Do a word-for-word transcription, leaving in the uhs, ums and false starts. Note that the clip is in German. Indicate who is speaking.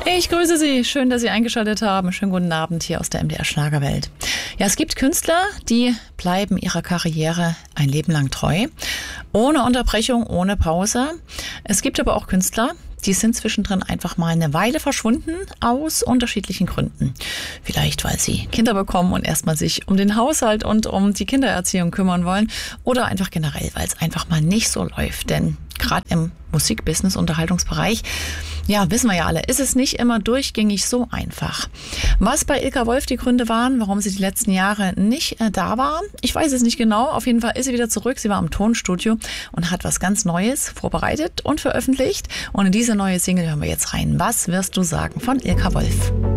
Speaker 1: Ich grüße Sie. Schön, dass Sie eingeschaltet haben. Schönen guten Abend hier aus der M D R Schlagerwelt. Ja, es gibt Künstler, die bleiben ihrer Karriere ein Leben lang treu. Ohne Unterbrechung, ohne Pause. Es gibt aber auch Künstler, die sind zwischendrin einfach mal eine Weile verschwunden, aus unterschiedlichen Gründen. Vielleicht, weil sie Kinder bekommen und erstmal sich um den Haushalt und um die Kindererziehung kümmern wollen. Oder einfach generell, weil es einfach mal nicht so läuft. Denn gerade im Musikbusiness, Unterhaltungsbereich, ja, wissen wir ja alle, ist es nicht immer durchgängig so einfach. Was bei Ilka Wolf die Gründe waren, warum sie die letzten Jahre nicht äh, da war, ich weiß es nicht genau. Auf jeden Fall ist sie wieder zurück. Sie war im Tonstudio und hat was ganz Neues vorbereitet und veröffentlicht. Und in diese neue Single hören wir jetzt rein. Was wirst du sagen von Ilka Wolf?